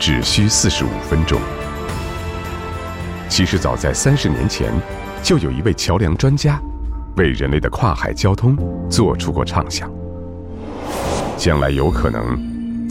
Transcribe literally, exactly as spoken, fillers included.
只需四十五分钟。其实早在三十年前，就有一位桥梁专家为人类的跨海交通做出过畅想。将来有可能